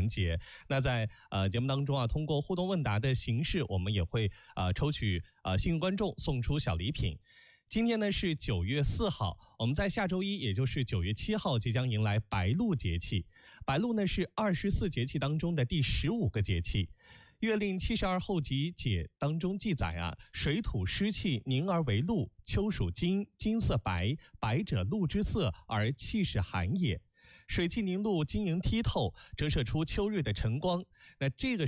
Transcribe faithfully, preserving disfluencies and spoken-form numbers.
节。那在呃节目当中啊，通过互动问答的形式，我们也会呃抽取呃幸运观众送出小礼品。今天呢是九月四号，我们在下周一，也就是九月七号，即将迎来白露节气。白露呢是二十四节气当中的第十五个节气。月令七十二候集解当中记载啊，水土湿气凝而为露，秋属金，金色白，白者露之色，而气势寒也。水气凝露，晶莹剔透，折射出秋日的晨光。那这个